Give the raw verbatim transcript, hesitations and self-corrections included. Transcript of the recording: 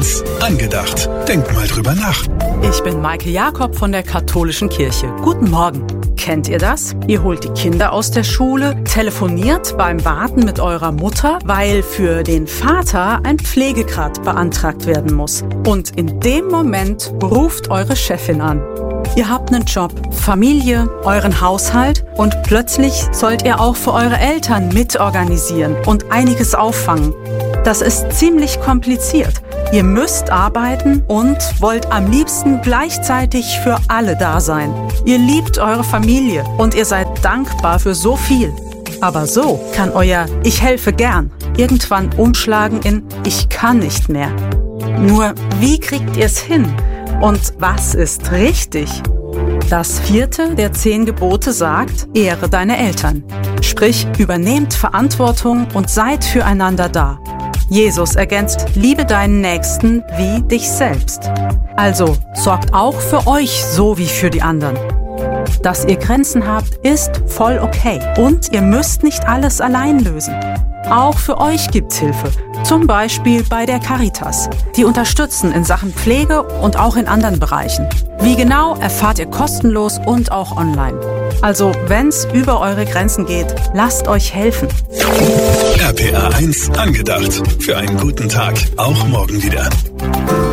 eins angedacht. Denk mal drüber nach. Ich bin Maike Jakob von der Katholischen Kirche. Guten Morgen. Kennt ihr das? Ihr holt die Kinder aus der Schule, telefoniert beim Warten mit eurer Mutter, weil für den Vater ein Pflegegrad beantragt werden muss. Und in dem Moment ruft eure Chefin an. Ihr habt einen Job, Familie, euren Haushalt und plötzlich sollt ihr auch für eure Eltern mitorganisieren und einiges auffangen. Das ist ziemlich kompliziert. Ihr müsst arbeiten und wollt am liebsten gleichzeitig für alle da sein. Ihr liebt eure Familie und ihr seid dankbar für so viel. Aber so kann euer Ich helfe gern irgendwann umschlagen in Ich kann nicht mehr. Nur wie kriegt ihr es hin? Und was ist richtig? Das vierte der zehn Gebote sagt, ehre deine Eltern. Sprich, übernehmt Verantwortung und seid füreinander da. Jesus ergänzt, liebe deinen Nächsten wie dich selbst. Also sorgt auch für euch so wie für die anderen. Dass ihr Grenzen habt, ist voll okay. Und ihr müsst nicht alles allein lösen. Auch für euch gibt's Hilfe. Zum Beispiel bei der Caritas. Die unterstützen in Sachen Pflege und auch in anderen Bereichen. Wie genau, erfahrt ihr kostenlos und auch online. Also, wenn's über eure Grenzen geht, lasst euch helfen. R P R eins angedacht. Für einen guten Tag. Auch morgen wieder.